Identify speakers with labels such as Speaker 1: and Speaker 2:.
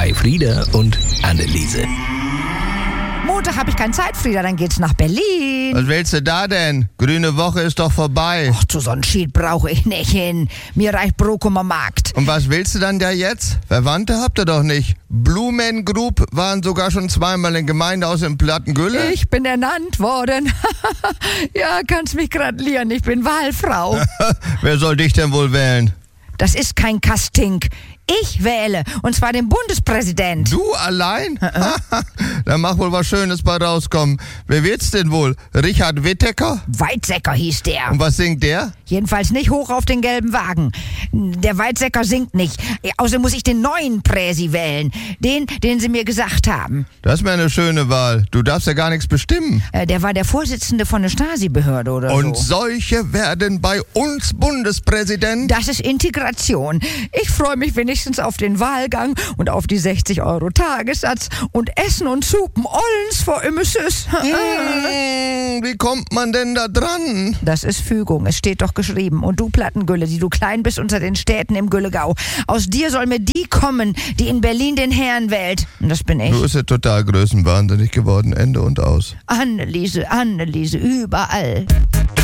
Speaker 1: bei Frieda und Anneliese.
Speaker 2: Montag habe ich keine Zeit, Frieda, dann geht's nach Berlin.
Speaker 3: Was willst du da denn? Grüne Woche ist doch vorbei.
Speaker 2: Ach, zu so einem Schied brauche ich nicht hin. Mir reicht Brokumer Markt.
Speaker 3: Und was willst du dann da jetzt? Verwandte habt ihr doch nicht. Blumen Group waren sogar schon zweimal im Gemeindehaus in Plattengülle.
Speaker 2: Ich bin ernannt worden. Ja, kannst mich gratulieren, ich bin Wahlfrau.
Speaker 3: Wer soll dich denn wohl wählen?
Speaker 2: Das ist kein Casting. Ich wähle, und zwar den Bundespräsident.
Speaker 3: Du allein? Da mag wohl was Schönes bei rauskommen. Wer wird's denn wohl? Richard Wittecker?
Speaker 2: Weizsäcker hieß der.
Speaker 3: Und was singt der?
Speaker 2: Jedenfalls nicht hoch auf den gelben Wagen. Der Weizsäcker singt nicht. Außerdem muss ich den neuen Präsi wählen. Den sie mir gesagt haben.
Speaker 3: Das ist mir eine schöne Wahl. Du darfst ja gar nichts bestimmen.
Speaker 2: Der war der Vorsitzende von der Stasi-Behörde oder
Speaker 3: Und
Speaker 2: so.
Speaker 3: solche werden bei uns Bundespräsident?
Speaker 2: Das ist Integration. Ich freue mich wenigstens auf den Wahlgang und auf die 60 € Tagessatz und Essen und Suppen ollens vor Immesus.
Speaker 3: Wie kommt man denn da dran?
Speaker 2: Das ist Fügung, es steht doch geschrieben. Und du Plattengülle, die du klein bist unter den Städten im Güllegau, aus dir soll mir die kommen, die in Berlin den Herrn wählt. Und das bin ich.
Speaker 3: Du bist ja total größenwahnsinnig geworden, Ende und aus.
Speaker 2: Anneliese, überall.